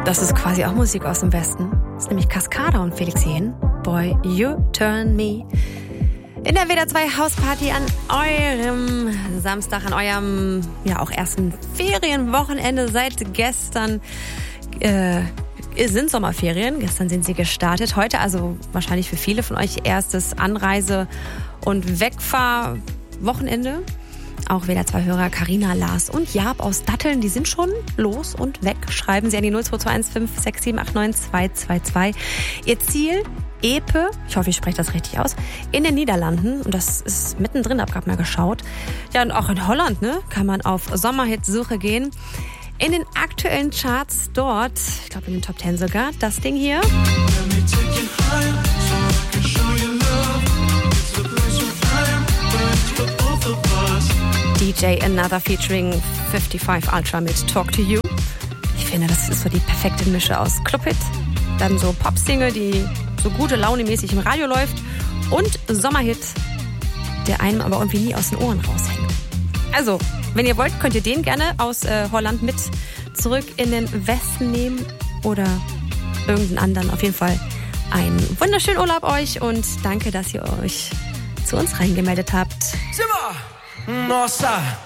Das ist quasi auch Musik aus dem Westen. Das ist nämlich Cascada und Felix Jähn. Boy, You Turn Me. In der WDR 2 Hausparty an eurem Samstag, an eurem auch ersten Ferienwochenende seit gestern. Sind Sommerferien. Gestern sind sie gestartet. Heute also wahrscheinlich für viele von euch erstes Anreise- und Wegfahrwochenende. Auch WDR 2-Hörer Carina, Lars und Jaap aus Datteln, die sind schon los und weg. Schreiben Sie an die 0221 56789 222. Ihr Ziel, Epe, ich hoffe, ich spreche das richtig aus, in den Niederlanden. Und das ist mittendrin, hab gerade mal geschaut. Ja, und auch in Holland, kann man auf Sommerhit-Suche gehen. In den aktuellen Charts dort, ich glaube in den Top 10 sogar, das Ding hier. DJ Another featuring 55 Ultra mit Talk to You. Ich finde, das ist so die perfekte Mische aus Clubhit, dann so Pop-Single, die so gute Laune-mäßig im Radio läuft und Sommerhit, der einem aber irgendwie nie aus den Ohren raushängt. Also, wenn ihr wollt, könnt ihr den gerne aus Holland mit zurück in den Westen nehmen oder irgendeinen anderen. Auf jeden Fall einen wunderschönen Urlaub euch und danke, dass ihr euch zu uns reingemeldet habt. Simmer! Nossa!